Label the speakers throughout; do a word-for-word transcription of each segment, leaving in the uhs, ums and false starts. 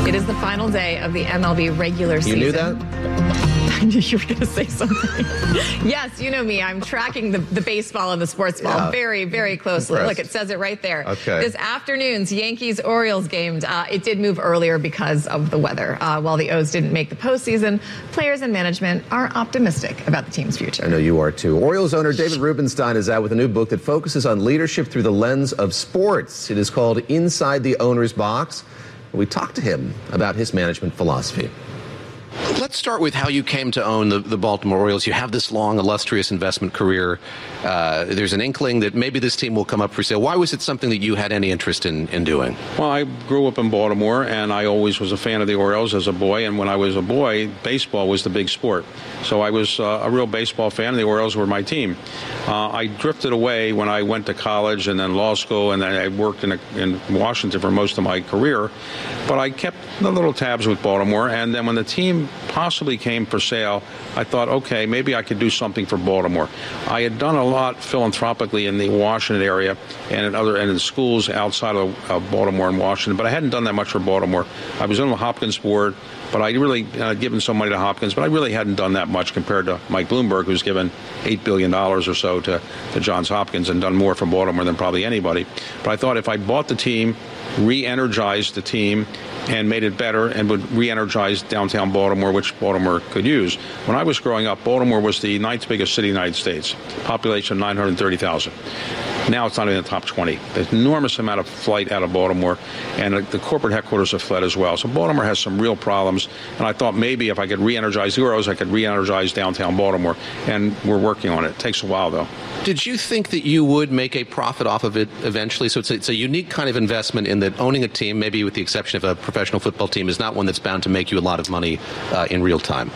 Speaker 1: It is the final day of the M L B regular season.
Speaker 2: You knew that?
Speaker 1: I knew you were going to say something. Yes, you know me. I'm tracking the, the baseball and the sports ball yeah. very, very closely.
Speaker 2: Impressed.
Speaker 1: Look, it says it right there.
Speaker 2: Okay.
Speaker 1: This afternoon's Yankees-Orioles game, uh, it did move earlier because of the weather. Uh, while the O's didn't make the postseason, players and management are optimistic about the team's future.
Speaker 2: I know you are, too. Orioles owner David Rubenstein is out with a new book that focuses on leadership through the lens of sports. It is called Inside the Owner's Box. We talked to him about his management philosophy.
Speaker 3: Let's start with how you came to own the, the Baltimore Orioles. You have this long, illustrious investment career. Uh, there's an inkling that maybe this team will come up for sale. Why was it something that you had any interest in, in doing?
Speaker 4: Well, I grew up in Baltimore, and I always was a fan of the Orioles as a boy. And when I was a boy, baseball was the big sport. So I was uh, a real baseball fan, and the Orioles were my team. Uh, I drifted away when I went to college and then law school, and then I worked in, a, in Washington for most of my career. But I kept the little tabs with Baltimore, and then when the team possibly came for sale, I thought, okay, maybe I could do something for Baltimore. I had done a lot philanthropically in the Washington area and in other and in schools outside of, of Baltimore and Washington, but I hadn't done that much for Baltimore. I was on the Hopkins board, but I really uh, given some money to Hopkins, but I really hadn't done that much compared to Mike Bloomberg, who's given eight billion dollars or so to, to Johns Hopkins and done more for Baltimore than probably anybody. But I thought if I bought the team, re-energized the team, and made it better and would re-energize downtown Baltimore, which Baltimore could use. When I was growing up, Baltimore was the ninth biggest city in the United States, population of nine hundred thirty thousand. Now it's not in the top twenty. There's an enormous amount of flight out of Baltimore, and the corporate headquarters have fled as well. So Baltimore has some real problems, and I thought maybe if I could re-energize the Orioles, I could re-energize downtown Baltimore, and we're working on it. It takes a while, though.
Speaker 3: Did you think that you would make a profit off of it eventually? So it's a, it's a unique kind of investment in that owning a team, maybe with the exception of a professional football team, is not one that's bound to make you a lot of money uh, in real time.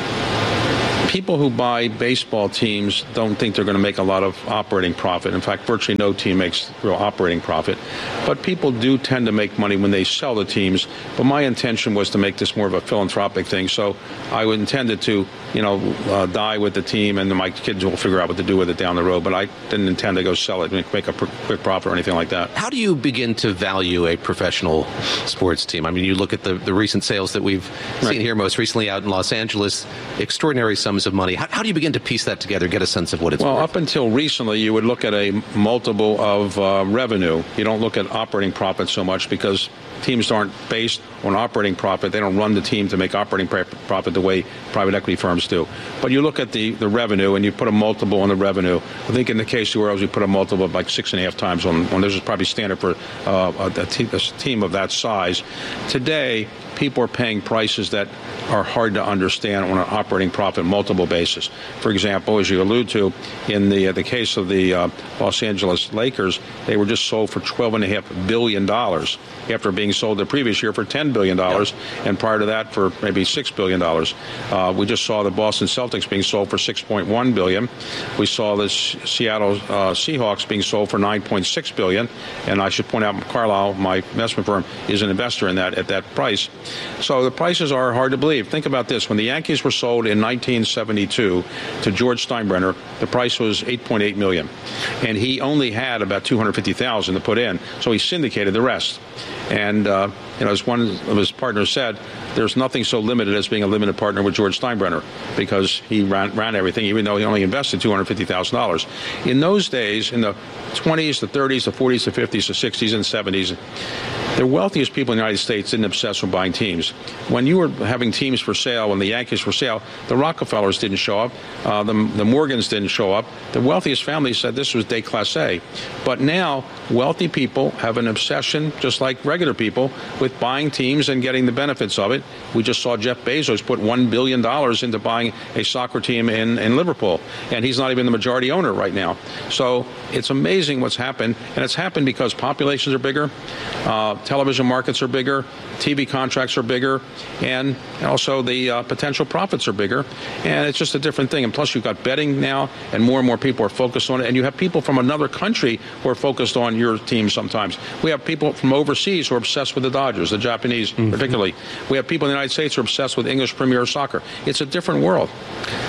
Speaker 4: People who buy baseball teams don't think they're going to make a lot of operating profit. In fact, virtually no team makes real operating profit. But people do tend to make money when they sell the teams. But my intention was to make this more of a philanthropic thing. So I intended to, you know, uh, die with the team, and my kids will figure out what to do with it down the road. But I didn't intend to go sell it and make a quick profit or anything like that.
Speaker 3: How do you begin to value a professional sports team? I mean, you look at the, the recent sales that we've seen right. here, most recently out in Los Angeles, extraordinary sums of money. How, how do you begin to piece that together, get a sense of what it's
Speaker 4: well,
Speaker 3: worth?
Speaker 4: Well, up until recently, you would look at a multiple of uh, revenue. You don't look at operating profit so much because teams aren't based on operating profit. They don't run the team to make operating profit the way private equity firms do. But you look at the, the revenue and you put a multiple on the revenue. I think in the case of the Orioles, you put a multiple of like six and a half times on, on this is probably standard for uh, a, a, te- a team of that size. Today, people are paying prices that are hard to understand on an operating profit multiple basis. For example, as you allude to, in the uh, the case of the uh, Los Angeles Lakers, they were just sold for twelve point five billion dollars after being sold the previous year for ten billion dollars, yep. and prior to that for maybe six billion dollars. Uh, we just saw the Boston Celtics being sold for six point one billion dollars. We saw the Seattle uh, Seahawks being sold for nine point six billion dollars, and I should point out Carlyle, my investment firm, is an investor in that at that price. So the prices are hard to believe. Think about this. When the Yankees were sold in nineteen seventy-two to George Steinbrenner, the price was eight point eight million dollars. And he only had about two hundred fifty thousand dollars to put in. So he syndicated the rest. And, uh, you know, as one of his partners said, there's nothing so limited as being a limited partner with George Steinbrenner because he ran, ran everything, even though he only invested two hundred fifty thousand dollars. In those days, in the twenties, the thirties, the forties, the fifties, the sixties, and seventies, the wealthiest people in the United States didn't obsess with buying teams. When you were having teams for sale, when the Yankees for sale, the Rockefellers didn't show up, uh, the, the Morgans didn't show up. The wealthiest families said this was déclassé. But now, wealthy people have an obsession, just like regular people, with buying teams and getting the benefits of it. We just saw Jeff Bezos put one billion dollars into buying a soccer team in, in Liverpool, and he's not even the majority owner right now. So it's amazing what's happened, and it's happened because populations are bigger, uh, television markets are bigger, T V contracts are bigger, and also the uh, potential profits are bigger, and it's just a different thing. And plus, you've got betting now, and more and more people are focused on it, and you have people from another country who are focused on your team sometimes. We have people from overseas who are obsessed with the Dodgers, the Japanese mm-hmm. particularly. We have people in the United States who are obsessed with English Premier Soccer. It's a different world.
Speaker 3: How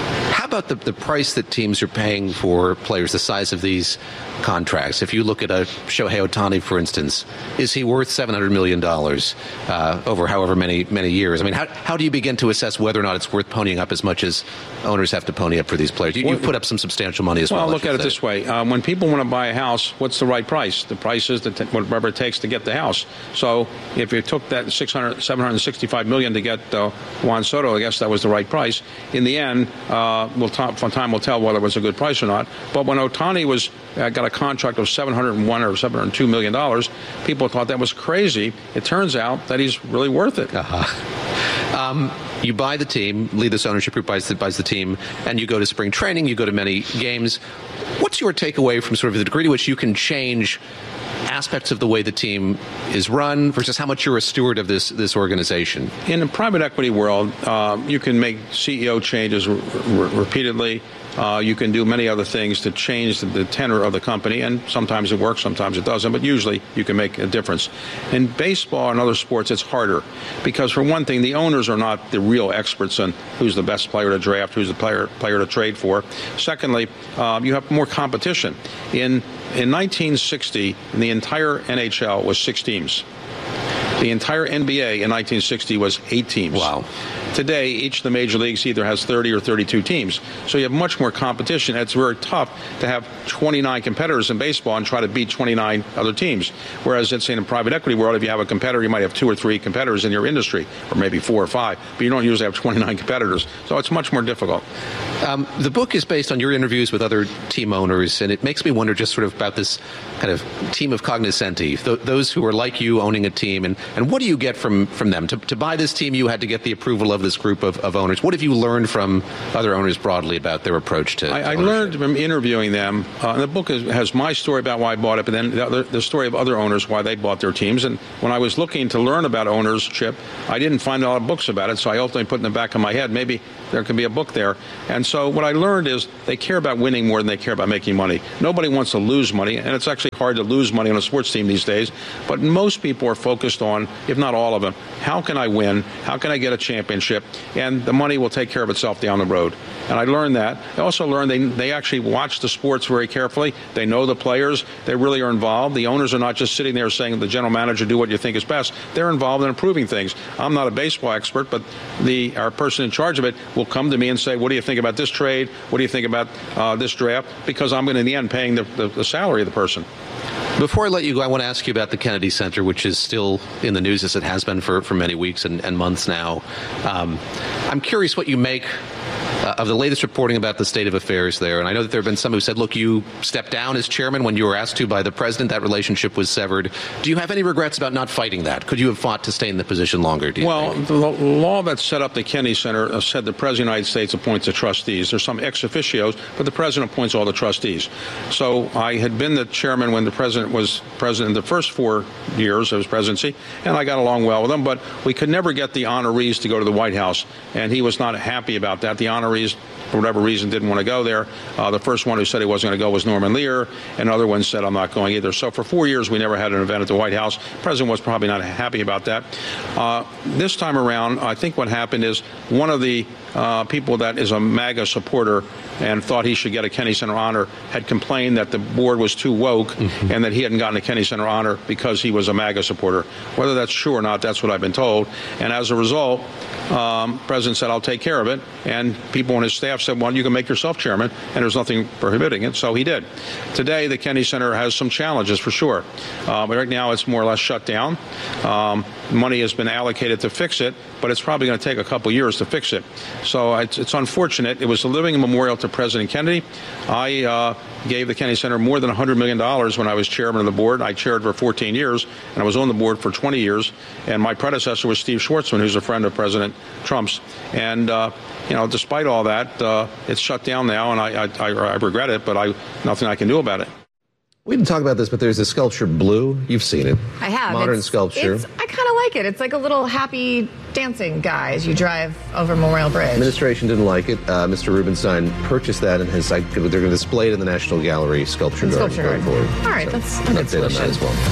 Speaker 3: how about the, the price that teams are paying for players, the size of these contracts? If you look at a Shohei Ohtani, for instance, is he worth seven hundred million dollars uh, over however many many years? I mean, how, how do you begin to assess whether or not it's worth ponying up as much as owners have to pony up for these players? You, you've put up some substantial money as well.
Speaker 4: Well, look at it this way. Uh, when people want to buy a house, what's the right price? The price is the t- whatever it takes to get the house. So if you took that six hundred, seven hundred sixty-five million dollars to get uh, Juan Soto, I guess that was the right price. In the end, uh, we'll t- time will tell whether it was a good price or not. But when Ohtani was uh, got a contract of seven hundred one or seven hundred two million dollars, people thought that was crazy. It turns out that he's really worth it.
Speaker 3: Uh-huh. Um, you buy the team, lead this ownership group buys the, buys the team, and you go to spring training, you go to many games. What's your takeaway from sort of the degree to which you can change aspects of the way the team is run versus how much you're a steward of this this organization?
Speaker 4: In the private equity world, uh, you can make C E O changes r- r- repeatedly. Uh, you can do many other things to change the, the tenor of the company, and sometimes it works, sometimes it doesn't, but usually you can make a difference. In baseball and other sports, it's harder because, for one thing, the owners are not the real experts on who's the best player to draft, who's the player player to trade for. Secondly, um, you have more competition. In in nineteen sixty, the entire N H L was six teams. The entire N B A in nineteen sixty was eight teams.
Speaker 3: Wow.
Speaker 4: Today, each of the major leagues either has thirty or thirty-two teams. So you have much more competition. It's very tough to have twenty-nine competitors in baseball and try to beat twenty-nine other teams. Whereas, let's say in the private equity world, if you have a competitor, you might have two or three competitors in your industry, or maybe four or five. But you don't usually have twenty-nine competitors. So it's much more difficult.
Speaker 3: Um, the book is based on your interviews with other team owners, and it makes me wonder just sort of about this kind of team of cognoscenti, th- those who are like you owning a team, and, and what do you get from, from them? To, to buy this team, you had to get the approval of this group of, of owners. What have you learned from other owners broadly about their approach to, to
Speaker 4: I, I learned from interviewing them. Uh, and the book is, has my story about why I bought it, but then the, other, the story of other owners, why they bought their teams. And when I was looking to learn about ownership, I didn't find a lot of books about it, so I ultimately put in the back of my head, maybe there could be a book there. And so what I learned is they care about winning more than they care about making money. Nobody wants to lose money, and it's actually hard to lose money on a sports team these days. But most people are focused on, if not all of them, how can I win? How can I get a championship? And the money will take care of itself down the road. And I learned that. I also learned they, they actually watch the sports very carefully. They know the players. They really are involved. The owners are not just sitting there saying, the general manager, do what you think is best. They're involved in improving things. I'm not a baseball expert, but the our person in charge of it will come to me and say, what do you think about this trade? What do you think about uh, this draft? Because I'm going to, in the end, paying the, the, the salary of the person.
Speaker 3: Before I let you go, I want to ask you about the Kennedy Center, which is still in the news as it has been for, for many weeks and, and months now. Um, I'm curious what you make uh, of the latest reporting about the state of affairs there. And I know that there have been some who said, look, you stepped down as chairman when you were asked to by the president. That relationship was severed. Do you have any regrets about not fighting that? Could you have fought to stay in the position longer? Do you
Speaker 4: well,
Speaker 3: think?
Speaker 4: the law that set up the Kennedy Center uh, said the President of the United States appoints the trustees. There's some ex officios, but the President appoints all the trustees. So I had been the chairman when the President was president the first four years of his presidency, and I got along well with him, but we could never get the honorees to go to the White House, and he was not happy about that. The honorees, for whatever reason, didn't want to go there. Uh, the first one who said he wasn't going to go was Norman Lear, and other ones said, I'm not going either. So for four years, we never had an event at the White House. The President was probably not happy about that. Uh, this time around, I think what happened is one of the uh, people that is a MAGA supporter and thought he should get a Kennedy Center honor had complained that the board was too woke mm-hmm. and that he hadn't gotten a Kennedy Center honor because he was a MAGA supporter. Whether that's true or not, that's what I've been told. And as a result, um, the President said, I'll take care of it. And people on his staff said, well, you can make yourself chairman, and there's nothing prohibiting it. So he did. Today, the Kennedy Center has some challenges for sure. Uh, but right now, it's more or less shut down. Um, money has been allocated to fix it, but it's probably going to take a couple years to fix it. So it's, it's unfortunate. It was a living memorial to President Kennedy. I uh, gave the Kennedy Center more than one hundred million dollars when I was chairman of the board. I chaired for fourteen years, and I was on the board for twenty years. And my predecessor was Steve Schwarzman, who's a friend of President Trump's. And, uh, you know, despite all that, uh, it's shut down now, and I, I, I regret it, but I nothing I can do about it.
Speaker 2: We didn't talk about this, but there's a sculpture, Blue. You've seen it.
Speaker 1: I have.
Speaker 2: Modern
Speaker 1: it's,
Speaker 2: sculpture.
Speaker 1: It's, I kind of like it. It's like a little happy dancing guy as you drive over Memorial Bridge.
Speaker 2: Administration didn't like it. Uh, Mister Rubenstein purchased that and has, like, they're going to display it in the National Gallery Sculpture Garden.
Speaker 1: Sculpture Garden. All right,
Speaker 2: so,
Speaker 1: that's,
Speaker 2: an
Speaker 1: that's
Speaker 2: update on that as well.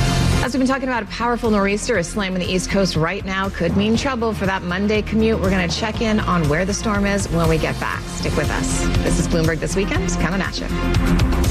Speaker 1: As we've been talking about, a powerful nor'easter is slamming the East Coast right now. Could mean trouble for that Monday commute. We're going to check in on where the storm is when we get back. Stick with us. This is Bloomberg This Weekend, coming at you.